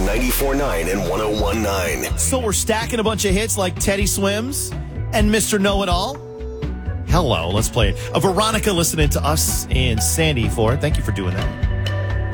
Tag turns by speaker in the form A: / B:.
A: 94.9 and 101.9.
B: So we're stacking a bunch of hits like Teddy Swims and Mr. Know-It-All. Hello, let's play it. Veronica listening to us in Sandy for it. Thank you for doing that.